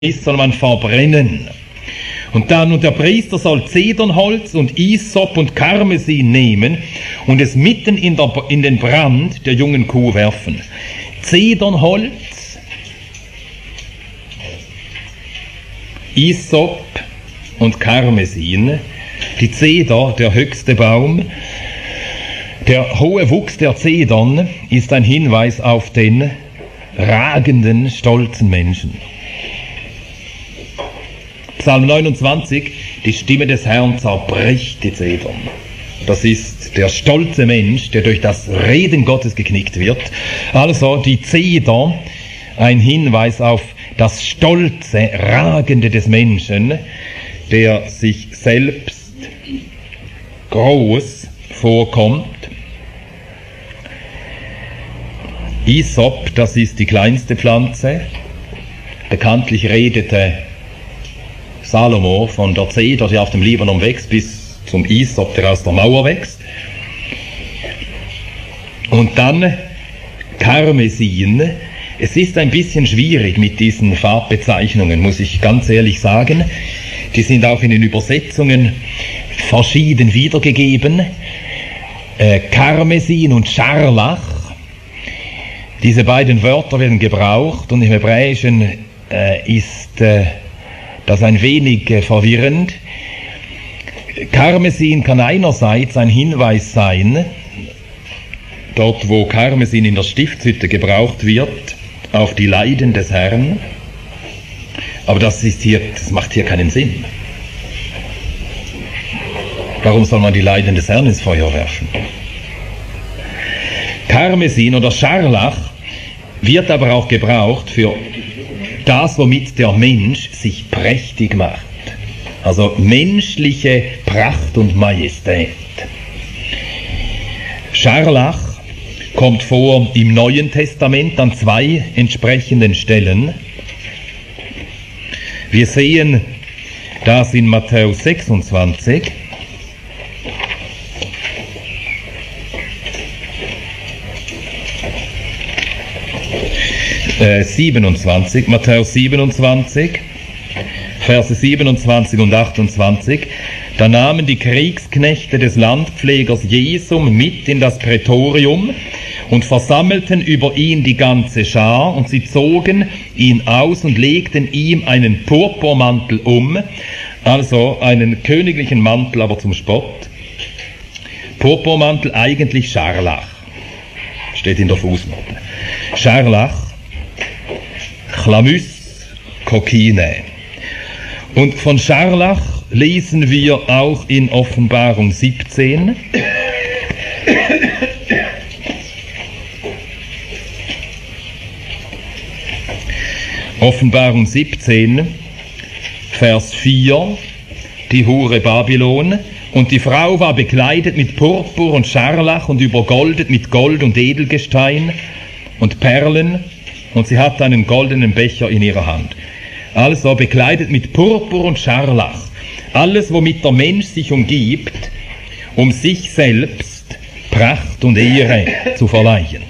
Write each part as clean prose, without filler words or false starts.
ist, soll man verbrennen. Und der Priester soll Zedernholz und Isop und Karmesin nehmen und es mitten in den Brand der jungen Kuh werfen. Zedernholz, Isop und Karmesin. Die Zeder, der höchste Baum, der hohe Wuchs der Zedern ist ein Hinweis auf den ragenden, stolzen Menschen. Psalm 29, die Stimme des Herrn zerbricht die Zedern. Das ist der stolze Mensch, der durch das Reden Gottes geknickt wird. Also die Zeder, ein Hinweis auf das stolze, ragende des Menschen, der sich selbst groß vorkommt. Isop, das ist die kleinste Pflanze. Bekanntlich redete Salomo von der Zeder, die auf dem Libanon wächst, bis zum Isop, der aus der Mauer wächst. Und dann Karmesin. Es ist ein bisschen schwierig mit diesen Farbbezeichnungen, muss ich ganz ehrlich sagen. Die sind auch in den Übersetzungen verschieden wiedergegeben. Karmesin und Scharlach. Diese beiden Wörter werden gebraucht und im Hebräischen ist das ein wenig verwirrend. Karmesin kann einerseits ein Hinweis sein, dort wo Karmesin in der Stiftshütte gebraucht wird, auf die Leiden des Herrn, aber das macht hier keinen Sinn. Warum soll man die Leiden des Herrn ins Feuer werfen? Karmesin oder Scharlach wird aber auch gebraucht für das, womit der Mensch sich prächtig macht. Also menschliche Pracht und Majestät. Scharlach kommt vor im Neuen Testament an 2 entsprechenden Stellen. Wir sehen das in Matthäus 26. Matthäus 27, Verse 27 und 28. Da nahmen die Kriegsknechte des Landpflegers Jesum mit in das Prätorium und versammelten über ihn die ganze Schar, und sie zogen ihn aus und legten ihm einen Purpurmantel um, also einen königlichen Mantel, aber zum Spott. Purpurmantel, eigentlich Scharlach, steht in der Fußnote. Scharlach, Chlamys, Kokine. Und von Scharlach lesen wir auch in Offenbarung 17. Offenbarung 17, Vers 4, die Hure Babylon. Und die Frau war bekleidet mit Purpur und Scharlach und übergoldet mit Gold und Edelgestein und Perlen, und sie hatte einen goldenen Becher in ihrer Hand. Also bekleidet mit Purpur und Scharlach. Alles, womit der Mensch sich umgibt, um sich selbst Pracht und Ehre zu verleihen.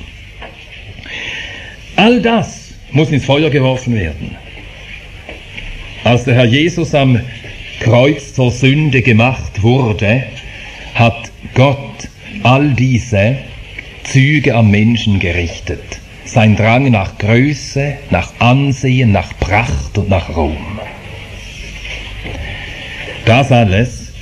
All das muss ins Feuer geworfen werden. Als der Herr Jesus am Kreuz zur Sünde gemacht wurde, hat Gott all diese Züge am Menschen gerichtet. Sein Drang nach Größe, nach Ansehen, nach Pracht und nach Ruhm. Das alles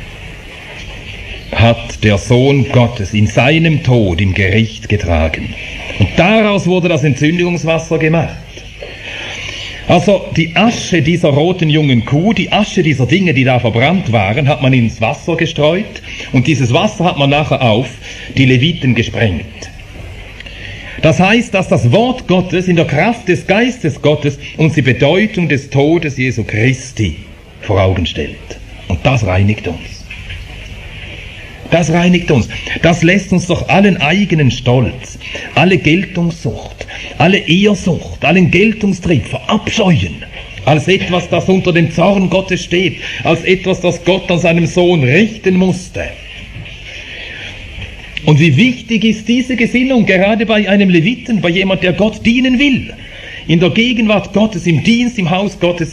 hat der Sohn Gottes in seinem Tod im Gericht getragen. Und daraus wurde das Entzündungswasser gemacht. Also die Asche dieser roten jungen Kuh, die Asche dieser Dinge, die da verbrannt waren, hat man ins Wasser gestreut, und dieses Wasser hat man nachher auf die Leviten gesprengt. Das heißt, dass das Wort Gottes in der Kraft des Geistes Gottes uns die Bedeutung des Todes Jesu Christi vor Augen stellt. Und das reinigt uns. Das reinigt uns. Das lässt uns doch allen eigenen Stolz, alle Geltungssucht, alle Ehrsucht, allen Geltungstrieb verabscheuen, als etwas, das unter dem Zorn Gottes steht, als etwas, das Gott an seinem Sohn richten musste. Und wie wichtig ist diese Gesinnung gerade bei einem Leviten, bei jemand, der Gott dienen will. in der Gegenwart Gottes, im Dienst, im Haus Gottes